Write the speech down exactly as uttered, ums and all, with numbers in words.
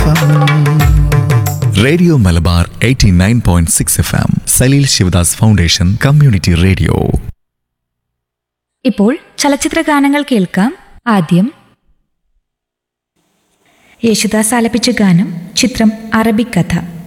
Radio Malabar eighty nine point six F M Saleel Sivadas foundation community radio. ഇപ്പോൾ ചലച്ചിത്ര ഗാനങ്ങൾ കേൾക്കാം. ആദ്യം യേശുദാസ് ആലപിച്ച ഗാനം, ചിത്രം അറബിക് കഥ.